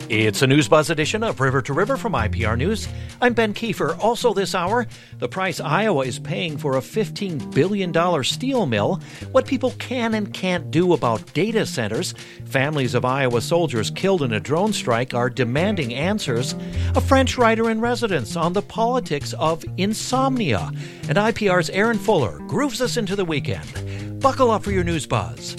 It's a News Buzz edition of River to River from IPR News. I'm Ben Kiefer. Also this hour, the price Iowa is paying for a $15 billion steel mill, what people can and can't do about data centers. Families of Iowa soldiers killed in a drone strike are demanding answers. A French writer in residence on the politics of insomnia. And IPR's Aaron Fuller grooves us into the weekend. Buckle up for your News Buzz.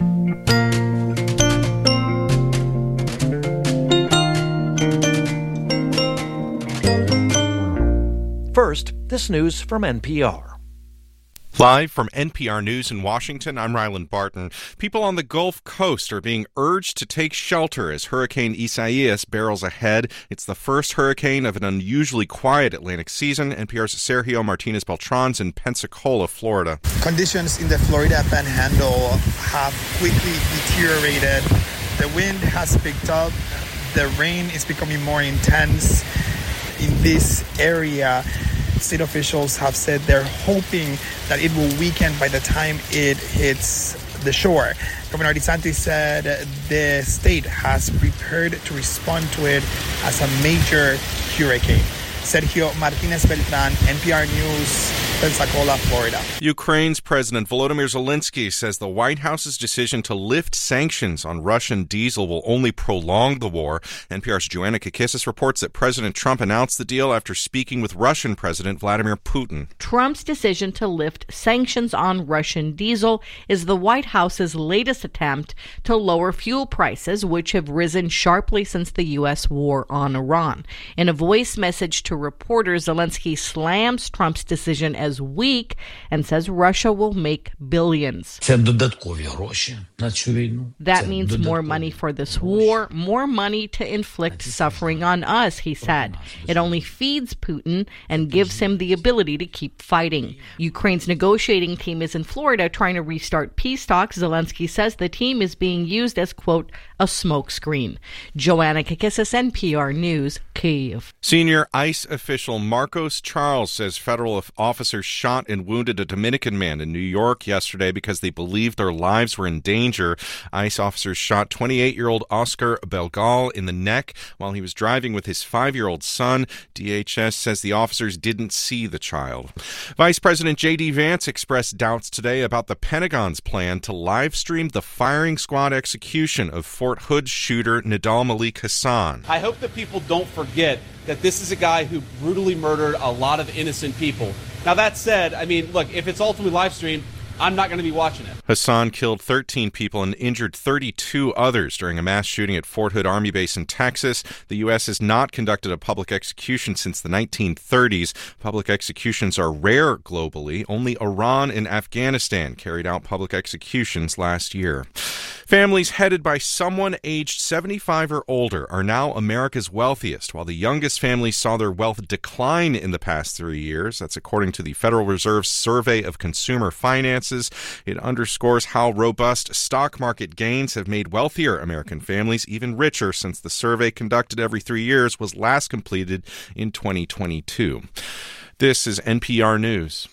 First, this news from NPR. Live from NPR News in Washington, I'm Ryland Barton. People on the Gulf Coast are being urged to take shelter as Hurricane Isaias barrels ahead. It's the first hurricane of an unusually quiet Atlantic season. NPR's Sergio Martinez-Beltran's in Pensacola, Florida. Conditions in the Florida Panhandle have quickly deteriorated. The wind has picked up. The rain is becoming more intense. In this area, state officials have said they're hoping that it will weaken by the time it hits the shore. Governor DeSantis said the state has prepared to respond to it as a major hurricane. Sergio Martinez-Beltran, NPR News, Pensacola, Florida. Ukraine's President Volodymyr Zelensky says the White House's decision to lift sanctions on Russian diesel will only prolong the war. NPR's Joanna Kakissis reports that President Trump announced the deal after speaking with Russian President Vladimir Putin. Trump's decision to lift sanctions on Russian diesel is the White House's latest attempt to lower fuel prices, which have risen sharply since the U.S. war on Iran. In a voice message to reporters, Zelensky slams Trump's decision as weak and says Russia will make billions. That means more money for this war, more money to inflict suffering on us, he said. It only feeds Putin and gives him the ability to keep fighting. Ukraine's negotiating team is in Florida trying to restart peace talks. Zelensky says the team is being used as, quote, a smokescreen. Joanna Kakissis, NPR News, Kyiv. Senior ICE official Marcos Charles says federal officers shot and wounded a Dominican man in New York yesterday because they believed their lives were in danger. ICE officers shot 28-year-old Oscar Belgal in the neck while he was driving with his 5-year-old son. DHS says the officers didn't see the child. Vice President J.D. Vance expressed doubts today about the Pentagon's plan to live stream the firing squad execution of Fort Hood shooter Nidal Malik Hasan. I hope that people don't forget that this is a guy who brutally murdered a lot of innocent people. Now, that said, I mean, look, if it's ultimately live streamed, I'm not going to be watching it. Hasan killed 13 people and injured 32 others during a mass shooting at Fort Hood Army Base in Texas. The U.S. has not conducted a public execution since the 1930s. Public executions are rare globally. Only Iran and Afghanistan carried out public executions last year. Families headed by someone aged 75 or older are now America's wealthiest, while the youngest families saw their wealth decline in the past 3 years. That's according to the Federal Reserve's Survey of Consumer Finances. It underscores how robust stock market gains have made wealthier American families even richer since the survey conducted every 3 years was last completed in 2022. This is NPR News.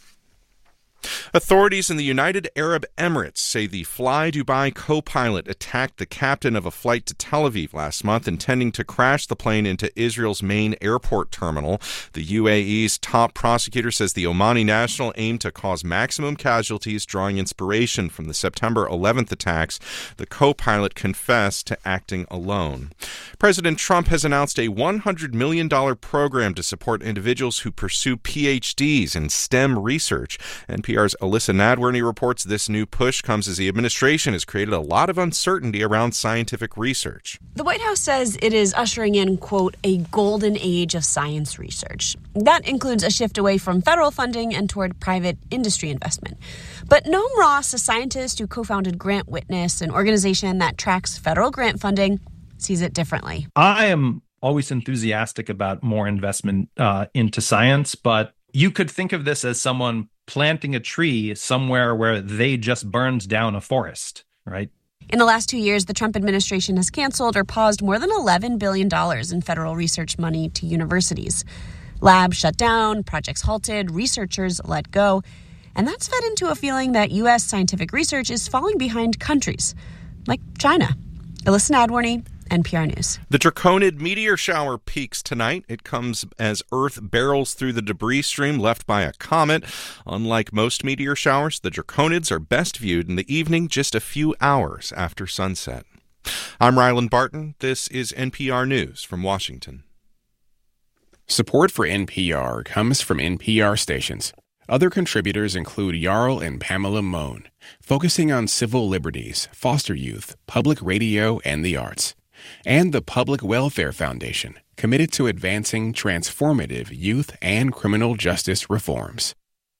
Authorities in the United Arab Emirates say the Fly Dubai co-pilot attacked the captain of a flight to Tel Aviv last month, intending to crash the plane into Israel's main airport terminal. The UAE's top prosecutor says the Omani national aimed to cause maximum casualties, drawing inspiration from the September 11th attacks. The co-pilot confessed to acting alone. President Trump has announced a $100 million program to support individuals who pursue PhDs in STEM research. NPR's Alyssa Nadworny reports this new push comes as the administration has created a lot of uncertainty around scientific research. The White House says it is ushering in, quote, a golden age of science research. That includes a shift away from federal funding and toward private industry investment. But Noam Ross, a scientist who co-founded Grant Witness, an organization that tracks federal grant funding, sees it differently. I am always enthusiastic about more investment into science, but you could think of this as someone planting a tree somewhere where they just burned down a forest, right? In the last 2 years, the Trump administration has canceled or paused more than $11 billion in federal research money to universities. Labs shut down, projects halted, researchers let go. And that's fed into a feeling that U.S. scientific research is falling behind countries like China. Alyssa Nadworny, NPR News. The Draconid meteor shower peaks tonight. It comes as Earth barrels through the debris stream left by a comet. Unlike most meteor showers, the Draconids are best viewed in the evening, just a few hours after sunset. I'm Ryland Barton. This is NPR News from Washington. Support for NPR comes from NPR stations. Other contributors include Jarl and Pamela Mohn, focusing on civil liberties, foster youth, public radio, and the arts. And the Public Welfare Foundation, committed to advancing transformative youth and criminal justice reforms.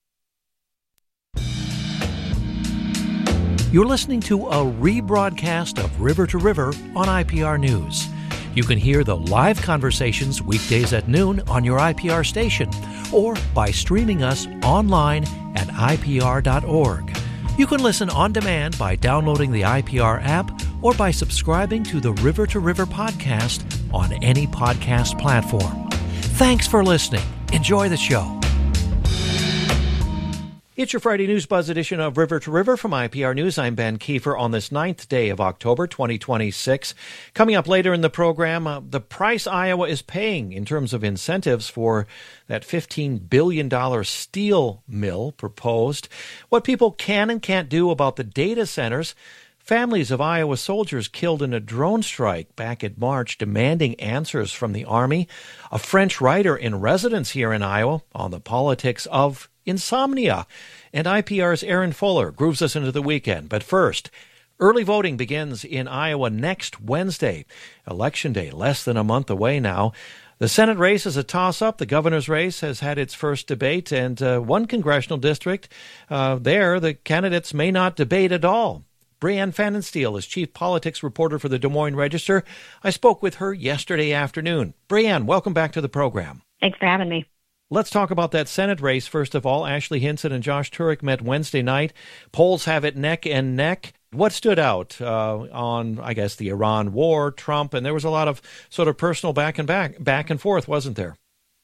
You're listening to a rebroadcast of River to River on IPR News. You can hear the live conversations weekdays at noon on your IPR station or by streaming us online at IPR.org. You can listen on demand by downloading the IPR app or by subscribing to the River to River podcast on any podcast platform. Thanks for listening. Enjoy the show. It's your Friday News Buzz edition of River to River from IPR News. I'm Ben Kiefer on this 9th day of October 2026. Coming up later in the program, the price Iowa is paying in terms of incentives for that $15 billion steel mill proposed, what people can and can't do about the data centers, families of Iowa soldiers killed in a drone strike back in March demanding answers from the Army, a French writer in residence here in Iowa on the politics of insomnia, and IPR's Aaron Fuller grooves us into the weekend. But first, early voting begins in Iowa next Wednesday. Election Day, less than a month away now. The Senate race is a toss-up. The governor's race has had its first debate, and one congressional district, there the candidates may not debate at all. Brianne Pfannenstiel is chief politics reporter for the Des Moines Register. I spoke with her yesterday afternoon. Brianne, welcome back to the program. Thanks for having me. Let's talk about that Senate race. First of all, Ashley Hinson and Josh Turek met Wednesday night. Polls have it neck and neck. What stood out on, I guess, the Iran war, Trump, and there was a lot of sort of personal back and forth, wasn't there?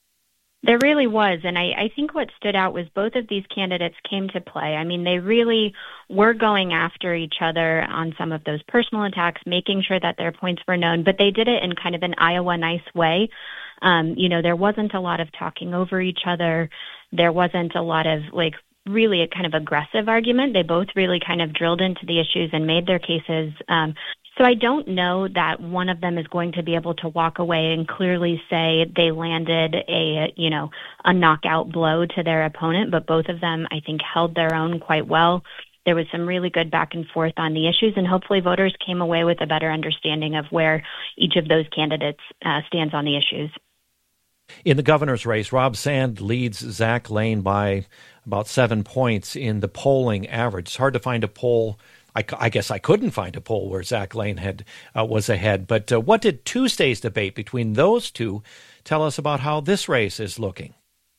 There really was, and I think what stood out was both of these candidates came to play. I mean, they really were going after each other on some of those personal attacks, making sure that their points were known, but they did it in kind of an Iowa nice way. There wasn't a lot of talking over each other. There wasn't a lot of, really a kind of aggressive argument. They both really kind of drilled into the issues and made their cases. So I don't know that one of them is going to be able to walk away and clearly say they landed a knockout blow to their opponent, but both of them, I think, held their own quite well. There was some really good back and forth on the issues, and hopefully voters came away with a better understanding of where each of those candidates stands on the issues. In the governor's race, Rob Sand leads Zach Lane by about 7 points in the polling average. It's hard to find a poll. I guess I couldn't find a poll where Zach Lane was ahead. But what did Tuesday's debate between those two tell us about how this race is looking?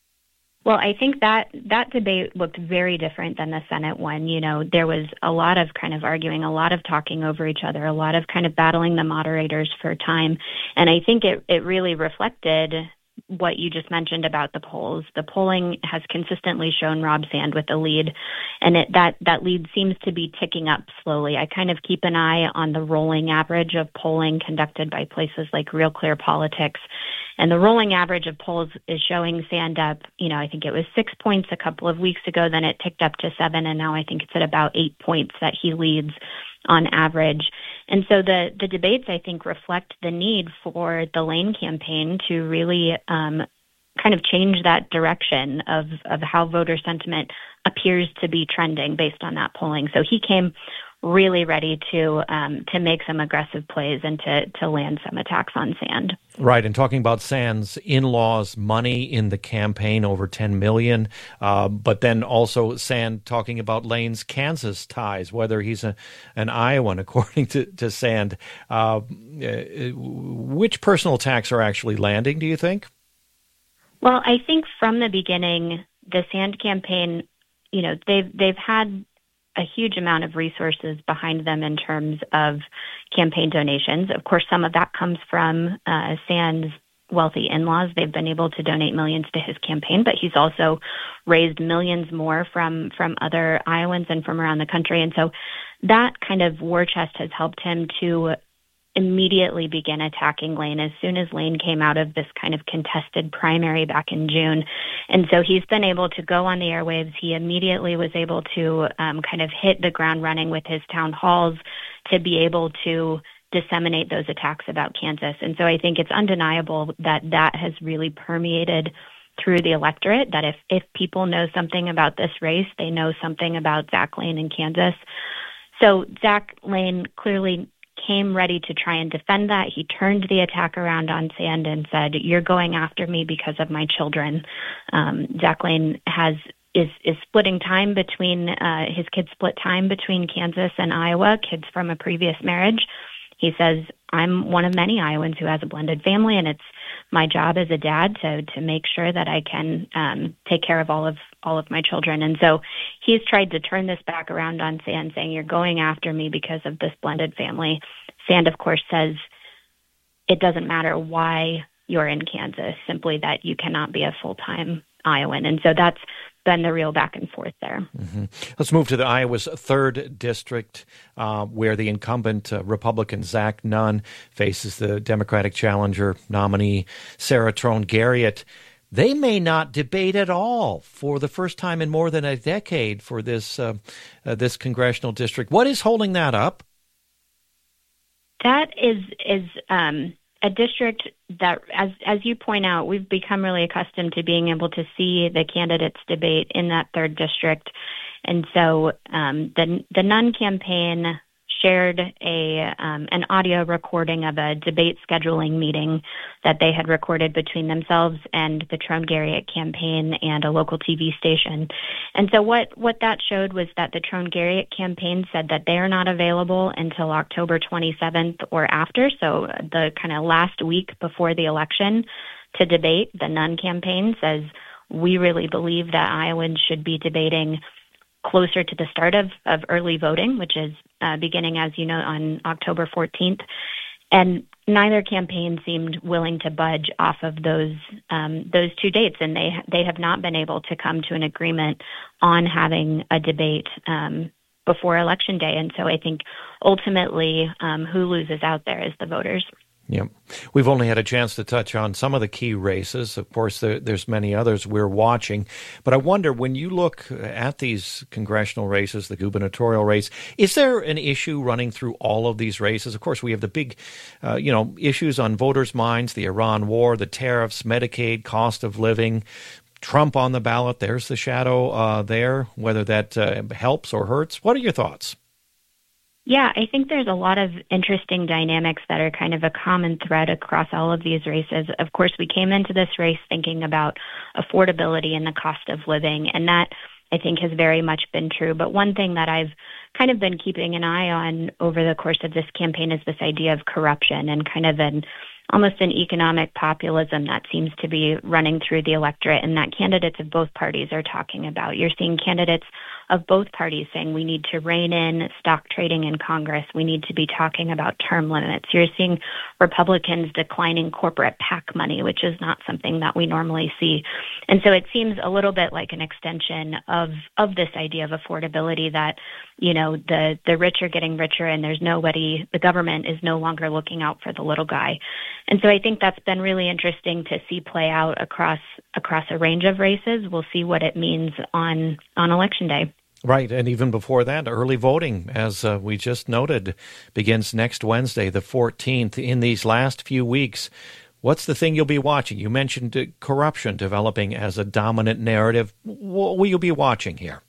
Well, I think that debate looked very different than the Senate one. There was a lot of kind of arguing, a lot of talking over each other, a lot of kind of battling the moderators for time. And I think it really reflected what you just mentioned about the polls. The polling has consistently shown Rob Sand with the lead, and that lead seems to be ticking up slowly. I kind of keep an eye on the rolling average of polling conducted by places like Real Clear Politics, and the rolling average of polls is showing Sand up, I think it was 6 points a couple of weeks ago, then it ticked up to 7, and now I think it's at about 8 points that he leads on average. And so the debates, I think, reflect the need for the Lane campaign to really kind of change that direction of how voter sentiment appears to be trending based on that polling. So he came really ready to make some aggressive plays and to land some attacks on Sand. Right, and talking about Sand's in-laws' money in the campaign, over $10 million, but then also Sand talking about Lane's Kansas ties, whether he's an Iowan, according to Sand. Which personal attacks are actually landing, do you think? Well, I think from the beginning, the Sand campaign, they've had a huge amount of resources behind them in terms of campaign donations. Of course, some of that comes from Sand's wealthy in-laws. They've been able to donate millions to his campaign, but he's also raised millions more from other Iowans and from around the country. And so that kind of war chest has helped him to immediately begin attacking Lane as soon as Lane came out of this kind of contested primary back in June. And so he's been able to go on the airwaves. He immediately was able to kind of hit the ground running with his town halls to be able to disseminate those attacks about Kansas. And so I think it's undeniable that that has really permeated through the electorate, that if people know something about this race, they know something about Zach Lane in Kansas. So Zach Lane clearly came ready to try and defend that. He turned the attack around on Sand and said, "You're going after me because of my children." Zach Lane is splitting time between his kids split time between Kansas and Iowa, kids from a previous marriage. He says, "I'm one of many Iowans who has a blended family, and it's my job as a dad to make sure that I can take care of all of my children." And so he's tried to turn this back around on Sand, saying, "You're going after me because of this blended family." Sand, of course, says it doesn't matter why you're in Kansas, simply that you cannot be a full-time Iowan. And so that's been the real back and forth there. Mm-hmm. Let's move to Iowa's 3rd district, where the incumbent Republican Zach Nunn faces the Democratic challenger nominee Sarah Trone Garriott. They may not debate at all for the first time in more than a decade for this congressional district. What is holding that up? That is a district that, as you point out, we've become really accustomed to being able to see the candidates debate in that 3rd district. And so the Nunn campaign shared an audio recording of a debate scheduling meeting that they had recorded between themselves and the Trone Garriott campaign and a local TV station. And so what that showed was that the Trone Garriott campaign said that they are not available until October 27th or after, so the kind of last week before the election, to debate. The Nunn campaign says, "We really believe that Iowans should be debating closer to the start of early voting," which is beginning, as you know, on October 14th. And neither campaign seemed willing to budge off of those 2 dates, and they have not been able to come to an agreement on having a debate before Election Day. And so I think ultimately who loses out there is the voters. Yeah, we've only had a chance to touch on some of the key races. Of course, there's many others we're watching. But I wonder, when you look at these congressional races, the gubernatorial race, is there an issue running through all of these races? Of course, we have the big, issues on voters' minds, the Iran war, the tariffs, Medicaid, cost of living, Trump on the ballot. There's the shadow there, whether that helps or hurts. What are your thoughts? Yeah, I think there's a lot of interesting dynamics that are kind of a common thread across all of these races. Of course, we came into this race thinking about affordability and the cost of living, and that, I think, has very much been true. But one thing that I've kind of been keeping an eye on over the course of this campaign is this idea of corruption and kind of almost an economic populism that seems to be running through the electorate, and that candidates of both parties are talking about. You're seeing candidates of both parties saying we need to rein in stock trading in Congress. We need to be talking about term limits. You're seeing Republicans declining corporate PAC money, which is not something that we normally see. And so it seems a little bit like an extension of this idea of affordability, that, you know, the rich are getting richer and the government is no longer looking out for the little guy. And so I think that's been really interesting to see play out across a range of races. We'll see what it means on Election Day. Right, and even before that, early voting, as we just noted, begins next Wednesday, the 14th. In these last few weeks, what's the thing you'll be watching? You mentioned corruption developing as a dominant narrative. What will you be watching here?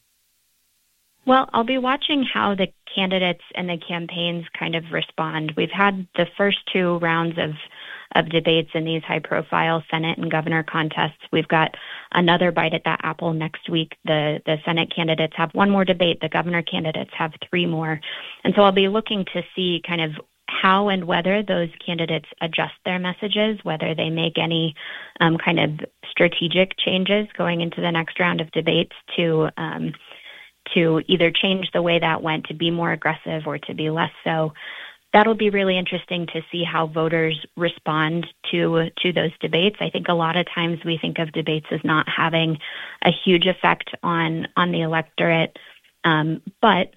Well, I'll be watching how the candidates and the campaigns kind of respond. We've had the first 2 rounds of debates in these high-profile Senate and governor contests. We've got another bite at that apple next week. The Senate candidates have 1 more debate. The governor candidates have 3 more. And so I'll be looking to see kind of how and whether those candidates adjust their messages, whether they make any kind of strategic changes going into the next round of debates to either change the way that went, to be more aggressive or to be less so. That'll be really interesting to see how voters respond to those debates. I think a lot of times we think of debates as not having a huge effect on the electorate, but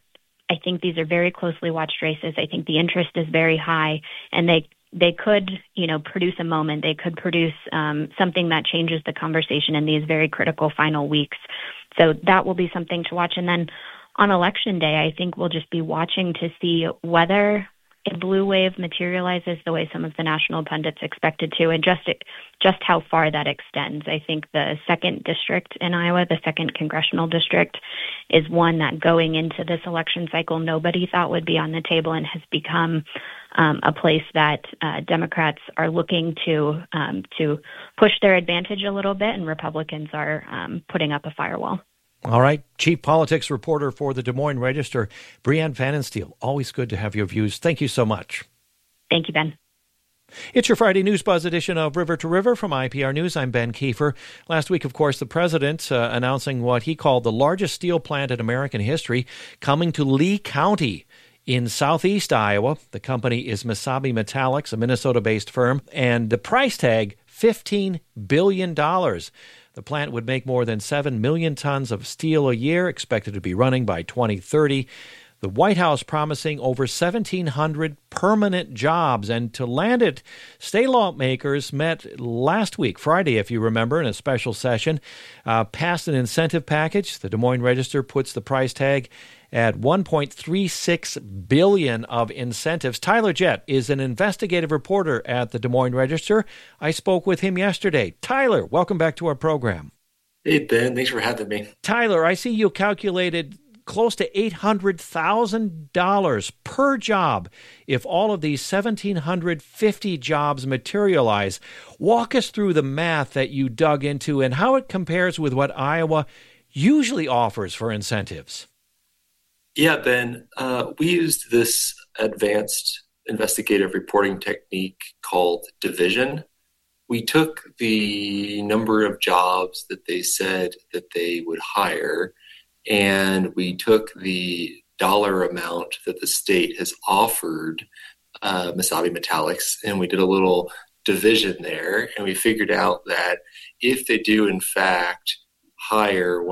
I think these are very closely watched races. I think the interest is very high, and they could, produce a moment. They could produce something that changes the conversation in these very critical final weeks. So that will be something to watch. And then on Election Day, I think we'll just be watching to see whether a blue wave materializes the way some of the national pundits expected to, and just how far that extends. I think the 2nd district in Iowa, the 2nd congressional district, is one that going into this election cycle nobody thought would be on the table, and has become a place that Democrats are looking to push their advantage a little bit, and Republicans are putting up a firewall. All right. Chief Politics Reporter for the Des Moines Register, Breanne Pfannenstiel. Always good to have your views. Thank you so much. Thank you, Ben. It's your Friday News Buzz edition of River to River from IPR News. I'm Ben Kiefer. Last week, of course, the president announcing what he called the largest steel plant in American history coming to Lee County in southeast Iowa. The company is Mesabi Metallics, a Minnesota-based firm, and the price tag, $15 billion. The plant would make more than 7 million tons of steel a year, expected to be running by 2030. The White House promising over 1,700 permanent jobs. And to land it, state lawmakers met last week, Friday, if you remember, in a special session, passed an incentive package. The Des Moines Register puts the price tag at $1.36 billion of incentives. Tyler Jett is an investigative reporter at the Des Moines Register. I spoke with him yesterday. Tyler, welcome back to our program. Hey, Ben. Thanks for having me. Tyler, I see you calculated close to $800,000 per job if all of these 1,750 jobs materialize. Walk us through the math that you dug into and how it compares with what Iowa usually offers for incentives. Yeah, Ben, we used this advanced investigative reporting technique called division. We took the number of jobs that they said that they would hire, and we took the dollar amount that the state has offered Mesabi Metallics, and we did a little division there, and we figured out that if they do, in fact, hire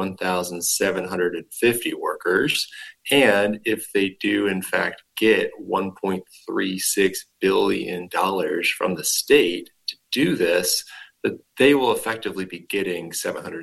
1,750 workers, and if they do, in fact, get $1.36 billion from the state to do this, that they will effectively be getting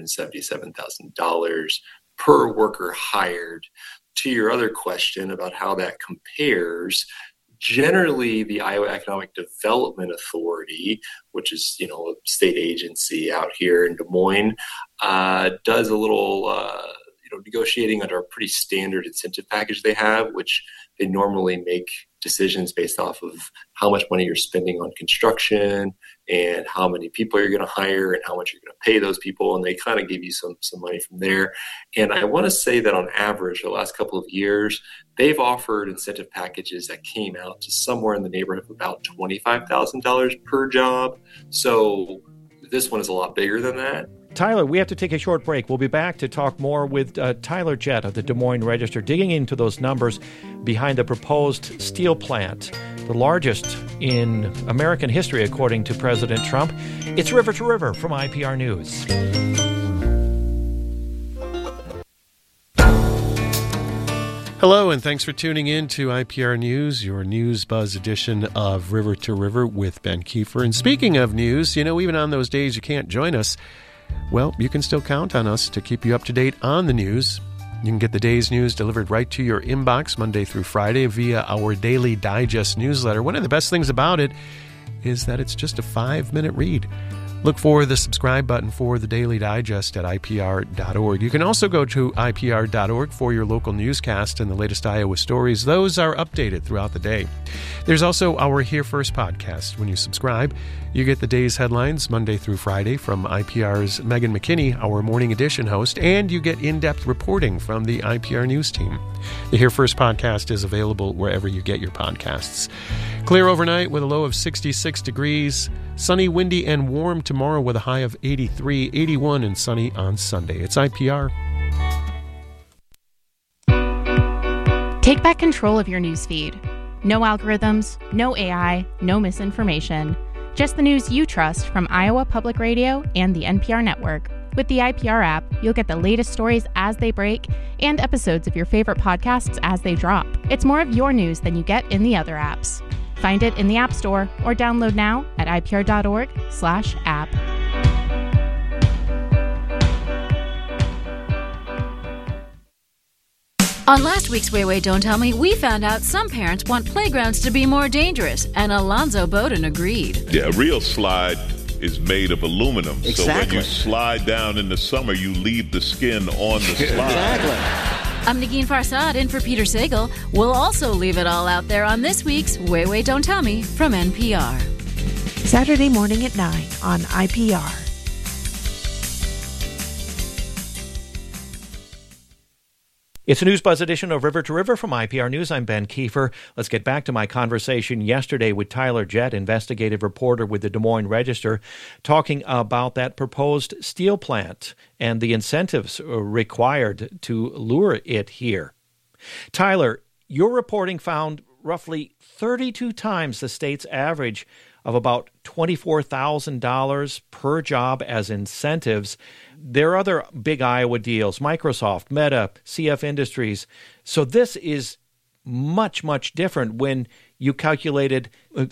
$777,000 per worker hired. To your other question about how that compares, generally the Iowa Economic Development Authority, which is, a state agency out here in Des Moines, does a little negotiating under a pretty standard incentive package they have, which they normally make decisions based off of how much money you're spending on construction and how many people you're going to hire and how much you're going to pay those people. And they kind of give you some money from there. And I want to say that on average, the last couple of years, they've offered incentive packages that came out to somewhere in the neighborhood of about $25,000 per job. So this one is a lot bigger than that. Tyler, we have to take a short break. We'll be back to talk more with Tyler Jett of the Des Moines Register, digging into those numbers behind the proposed steel plant, the largest in American history, according to President Trump. It's River to River from IPR News. Hello, and thanks for tuning in to IPR News, your News Buzz edition of River to River with Ben Kiefer. And speaking of news, even on those days you can't join us, well, you can still count on us to keep you up to date on the news. You can get the day's news delivered right to your inbox Monday through Friday via our Daily Digest newsletter. One of the best things about it is that it's just a 5-minute read. Look for the subscribe button for the Daily Digest at IPR.org. You can also go to IPR.org for your local newscast and the latest Iowa stories. Those are updated throughout the day. There's also our Here First podcast. When you subscribe, you get the day's headlines Monday through Friday from IPR's Megan McKinney, our morning edition host, and you get in-depth reporting from the IPR News team. The Here First podcast is available wherever you get your podcasts. Clear overnight with a low of 66 degrees. Sunny, windy, and warm tomorrow with a high of 83, 81, and sunny on Sunday. It's IPR. Take back control of your newsfeed. No algorithms, no AI, no misinformation. Just the news you trust from Iowa Public Radio and the NPR network. With the IPR app, you'll get the latest stories as they break and episodes of your favorite podcasts as they drop. It's more of your news than you get in the other apps. Find it in the App Store or download now at ipr.org/app. On last week's Way Don't Tell Me, we found out some parents want playgrounds to be more dangerous, and Alonzo Bowden agreed. Yeah, a real slide is made of aluminum. Exactly. So when you slide down in the summer, you leave the skin on the slide. Exactly. I'm Negin Farsad in for Peter Sagal. We'll also leave it all out there on this week's Way Don't Tell Me from NPR. Saturday morning at 9 on IPR. It's a News Buzz edition of River to River from IPR News. I'm Ben Kiefer. Let's get back to my conversation yesterday with Tyler Jett, investigative reporter with the Des Moines Register, talking about that proposed steel plant and the incentives required to lure it here. Tyler, your reporting found roughly 32 times the state's average of about $24,000 per job as incentives. There are other big Iowa deals, Microsoft, Meta, CF Industries. So this is much, much different when you calculated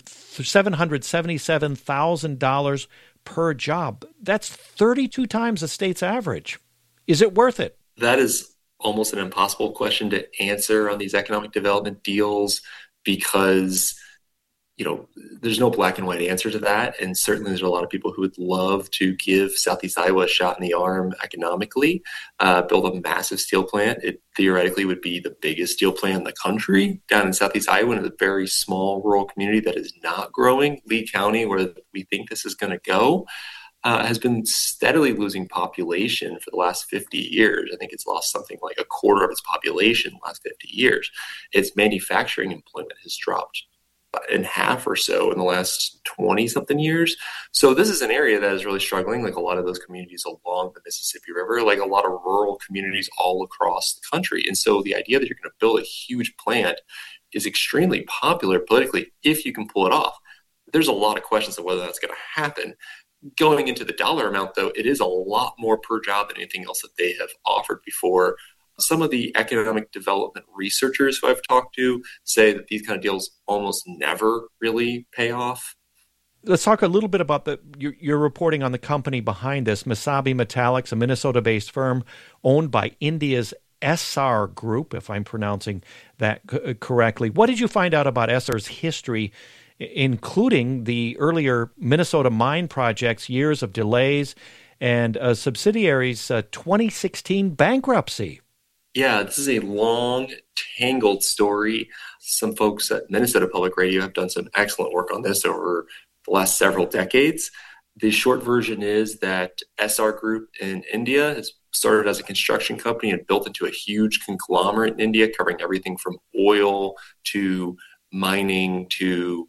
$777,000 per job. That's 32 times the state's average. Is it worth it? That is almost an impossible question to answer on these economic development deals because there's no black and white answer to that. And certainly there's a lot of people who would love to give Southeast Iowa a shot in the arm economically, build a massive steel plant. It theoretically would be the biggest steel plant in the country down in Southeast Iowa in a very small rural community that is not growing. Lee County, where we think this is going to go, has been steadily losing population for the last 50 years. I think it's lost something like a quarter of its population in the last 50 years. Its manufacturing employment has dropped in half or so in the last 20-something years. So this is an area that is really struggling, like a lot of those communities along the Mississippi River, like a lot of rural communities all across the country. And so the idea that you're going to build a huge plant is extremely popular politically if you can pull it off. There's a lot of questions of whether that's going to happen. Going into the dollar amount, though, it is a lot more per job than anything else that they have offered before. Some of the economic development researchers who I've talked to say that these kind of deals almost never really pay off. Let's talk a little bit about your reporting on the company behind this, Mesabi Metallics, a Minnesota-based firm owned by India's Essar Group, if I'm pronouncing that correctly. What did you find out about Essar's history, including the earlier Minnesota mine projects, years of delays, and a subsidiary's 2016 bankruptcy? Yeah, this is a long, tangled story. Some folks at Minnesota Public Radio have done some excellent work on this over the last several decades. The short version is that Essar Group in India has started as a construction company and built into a huge conglomerate in India, covering everything from oil to mining to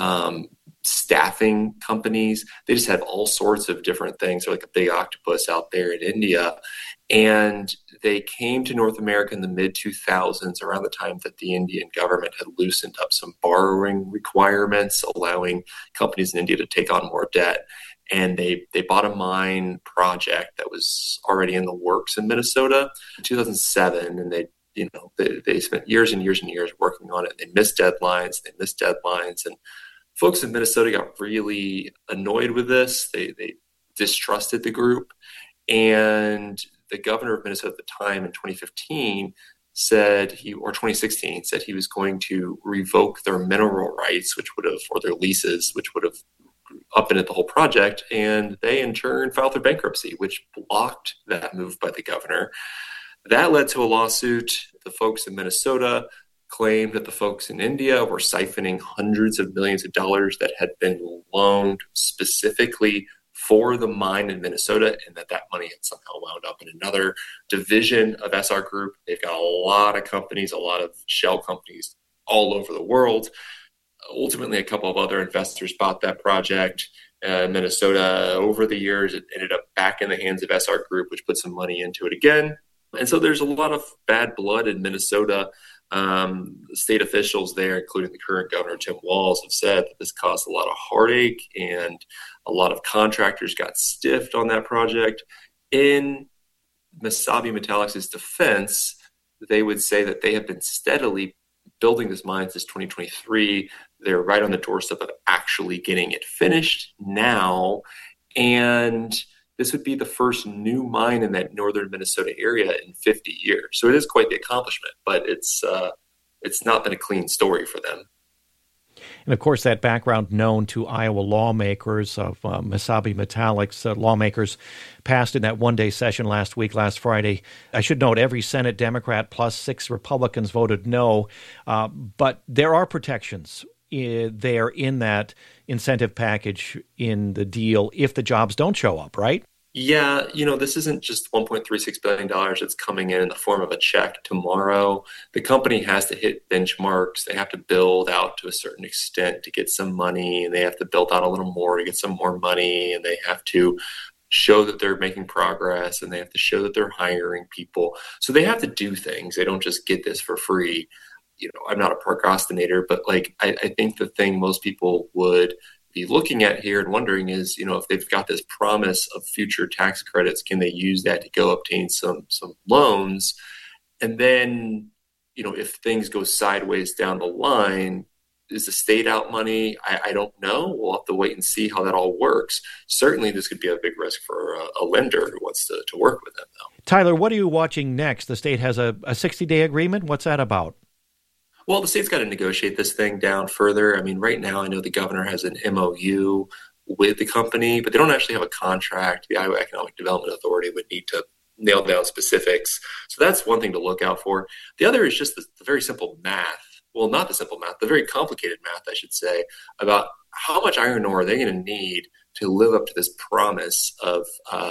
staffing companies. They just have all sorts of different things. They're like a big octopus out there in India. And they came to North America in the mid-2000s, around the time that the Indian government had loosened up some borrowing requirements, allowing companies in India to take on more debt. And they bought a mine project that was already in the works in Minnesota in 2007. And they spent years and years and years working on it. They missed deadlines. And folks in Minnesota got really annoyed with this. They distrusted the group. And the governor of Minnesota at the time in 2016 said he was going to revoke their mineral rights, or their leases, which would have upended the whole project. And they in turn filed for bankruptcy, which blocked that move by the governor. That led to a lawsuit. The folks in Minnesota claimed that the folks in India were siphoning hundreds of millions of dollars that had been loaned specifically for the mine in Minnesota, and that money had somehow wound up in another division of Essar Group. They've got a lot of companies, a lot of shell companies all over the world. Ultimately, a couple of other investors bought that project in Minnesota. Over the years, it ended up back in the hands of Essar Group, which put some money into it again. And so there's a lot of bad blood in Minnesota. State officials there, including the current governor, Tim Walz, have said that this caused a lot of heartache and a lot of contractors got stiffed on that project. In Mesabi Metallics' defense, they would say that they have been steadily building this mine since 2023. They're right on the doorstep of actually getting it finished now. And this would be the first new mine in that northern Minnesota area in 50 years. So it is quite the accomplishment, but it's not been a clean story for them. And of course, that background known to Iowa lawmakers of Mesabi Metallics. Lawmakers passed in that one-day session last Friday. I should note every Senate Democrat plus 6 Republicans voted no. But there are protections there in that incentive package in the deal if the jobs don't show up, right? Yeah, this isn't just $1.36 billion that's coming in the form of a check tomorrow. The company has to hit benchmarks. They have to build out to a certain extent to get some money, and they have to build out a little more to get some more money, and they have to show that they're making progress, and they have to show that they're hiring people. So they have to do things. They don't just get this for free. I'm not a procrastinator, but I think the thing most people would be looking at here and wondering is, if they've got this promise of future tax credits, can they use that to go obtain some loans? And then, if things go sideways down the line, is the state out money? I don't know. We'll have to wait and see how that all works. Certainly, this could be a big risk for a lender who wants to work with them, though. Tyler, what are you watching next? The state has a 60-day agreement. What's that about? Well, the state's got to negotiate this thing down further. I mean, right now, I know the governor has an MOU with the company, but they don't actually have a contract. The Iowa Economic Development Authority would need to nail down specifics. So that's one thing to look out for. The other is just the very simple math. Well, not the simple math, the very complicated math, I should say, about how much iron ore are they going to need to live up to this promise of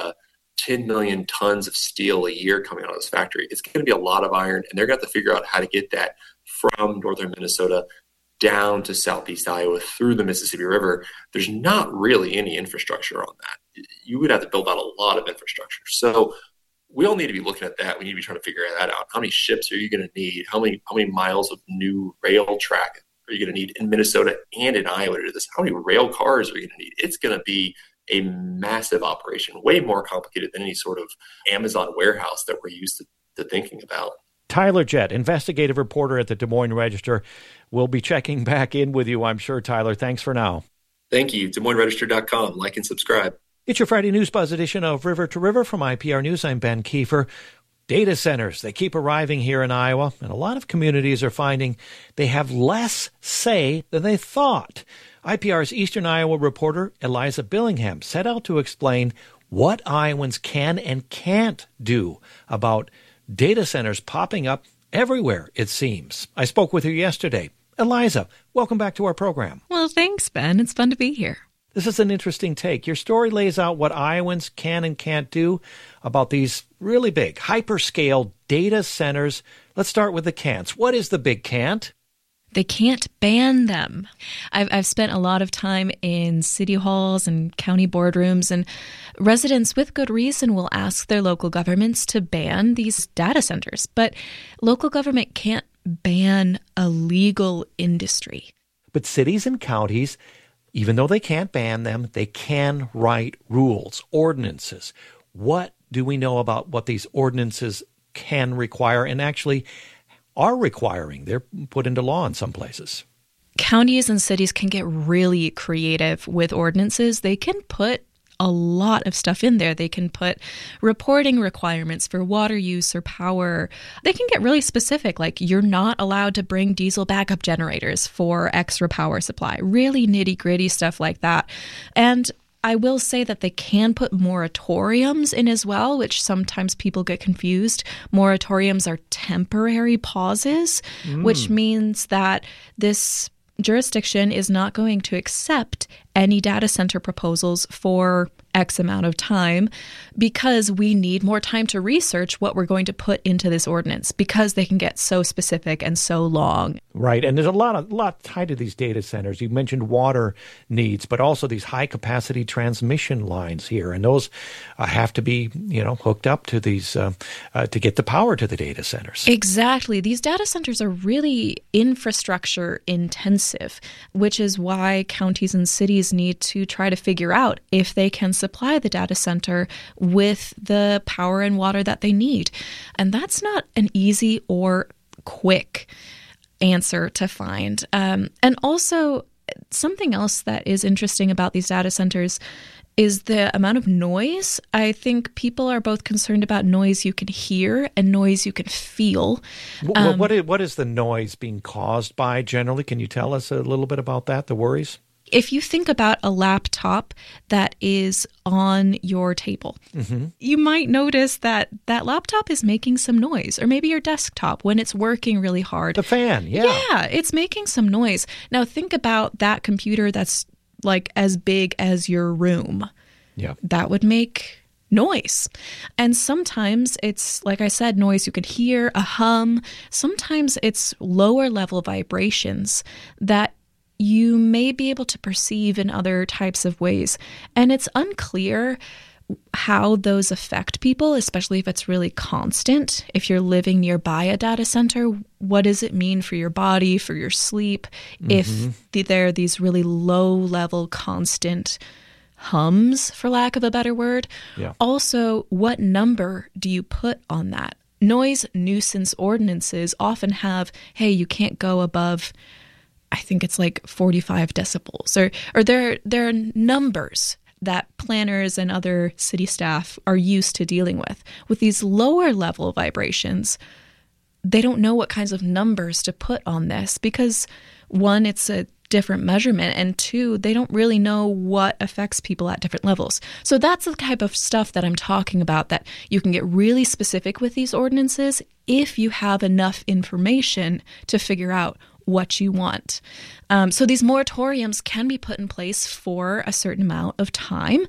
10 million tons of steel a year coming out of this factory. It's going to be a lot of iron, and they're going to have to figure out how to get that from northern Minnesota down to southeast Iowa through the Mississippi River. There's not really any infrastructure on that. You would have to build out a lot of infrastructure. So we all need to be looking at that. We need to be trying to figure that out. How many ships are you going to need? How many miles of new rail track are you going to need in Minnesota and in Iowa to do this? How many rail cars are you going to need? It's going to be a massive operation, way more complicated than any sort of Amazon warehouse that we're used to thinking about. Tyler Jett, investigative reporter at the Des Moines Register. We'll be checking back in with you, I'm sure, Tyler. Thanks for now. Thank you. DesMoinesRegister.com. Like and subscribe. It's your Friday News Buzz edition of River to River from IPR News. I'm Ben Kiefer. Data centers, they keep arriving here in Iowa, and a lot of communities are finding they have less say than they thought. IPR's Eastern Iowa reporter Eliza Billingham set out to explain what Iowans can and can't do about data centers popping up everywhere, it seems. I spoke with her yesterday. Eliza, welcome back to our program. Well, thanks, Ben. It's fun to be here. This is an interesting take. Your story lays out what Iowans can and can't do about these really big, hyperscale data centers. Let's start with the can'ts. What is the big can't? They can't ban them. I've spent a lot of time in city halls and county boardrooms, and residents with good reason will ask their local governments to ban these data centers. But local government can't ban a legal industry. But cities and counties, even though they can't ban them, they can write rules, ordinances. What do we know about what these ordinances can require and actually are requiring? They're put into law in some places. Counties and cities can get really creative with ordinances. They can put a lot of stuff in there. They can put reporting requirements for water use or power. They can get really specific, like you're not allowed to bring diesel backup generators for extra power supply. Really nitty-gritty stuff like that. And I will say that they can put moratoriums in as well, which sometimes people get confused. Moratoriums are temporary pauses, which means that this jurisdiction is not going to accept any data center proposals for X amount of time because we need more time to research what we're going to put into this ordinance because they can get so specific and so long. Right. And there's a lot tied to these data centers. You mentioned water needs, but also these high capacity transmission lines here. And those have to be, hooked up to these to get the power to the data centers. Exactly. These data centers are really infrastructure intensive, which is why counties and cities need to try to figure out if they can supply the data center with the power and water that they need. And that's not an easy or quick answer to find. And also, something else that is interesting about these data centers is the amount of noise. I think people are both concerned about noise you can hear and noise you can feel. What is the noise being caused by generally? Can you tell us a little bit about that, the worries? If you think about a laptop that is on your table, you might notice that that laptop is making some noise, or maybe your desktop when it's working really hard. The fan, yeah. Yeah, it's making some noise. Now think about that computer that's like as big as your room. Yeah. That would make noise. And sometimes it's, like I said, noise you could hear, a hum. Sometimes it's lower level vibrations that you may be able to perceive in other types of ways. And it's unclear how those affect people, especially if it's really constant. If you're living nearby a data center, what does it mean for your body, for your sleep, if there are these really low-level constant hums, for lack of a better word? Yeah. Also, what number do you put on that? Noise nuisance ordinances often have, hey, you can't go above, I think it's like 45 decibels, or there are numbers that planners and other city staff are used to dealing with. With these lower level vibrations, they don't know what kinds of numbers to put on this because, one, it's a different measurement, and two, they don't really know what affects people at different levels. So that's the type of stuff that I'm talking about, that you can get really specific with these ordinances if you have enough information to figure out what you want. So these moratoriums can be put in place for a certain amount of time.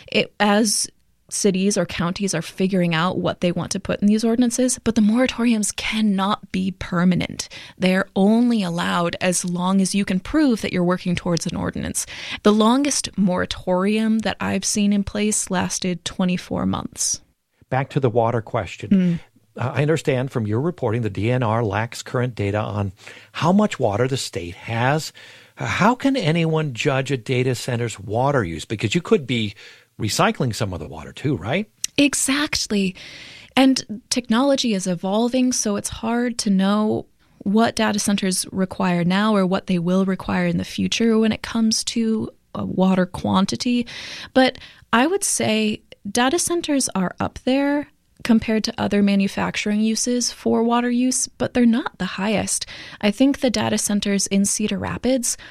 As cities or counties are figuring out what they want to put in these ordinances, but the moratoriums cannot be permanent. They're only allowed as long as you can prove that you're working towards an ordinance. The longest moratorium that I've seen in place lasted 24 months. Back to the water question. I understand from your reporting the DNR lacks current data on how much water the state has. How can anyone judge a data center's water use? Because you could be recycling some of the water too, right? Exactly. And technology is evolving, so it's hard to know what data centers require now or what they will require in the future when it comes to water quantity. But I would say data centers are up there compared to other manufacturing uses for water use, but they're not the highest. I think the data centers in Cedar Rapids